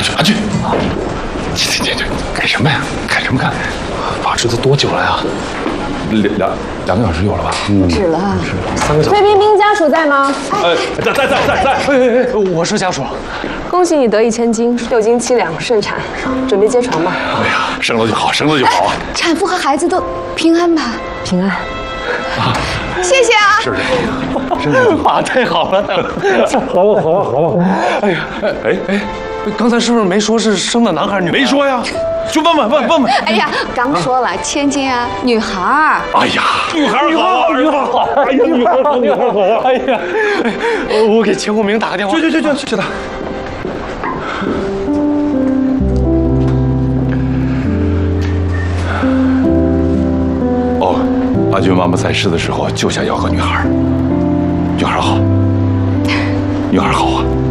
阿俊，这干什么呀？干什么干？ 把持都多久了呀 2个小时有了吧？ 止了 ，3个小时。 崔冰冰家属在吗？ 在，我是家属。 恭喜你得意千金，6经7两顺产，准备接床吧。 哎呀，生了就好，生了就好啊！ 产妇和孩子都平安吧？平安。谢谢啊！ 是爸，太好了，好了。哎呀，刚才是不是没说是生的男孩女孩？ 没说呀，就问。 哎呀，刚说了，千金啊，女孩儿。 哎呀，女孩好， 哎呀，女孩好！哎呀，我给钱国明打个电话。 去打。哦，阿俊妈妈在世的时候就想要个女孩，女孩好，女孩好啊。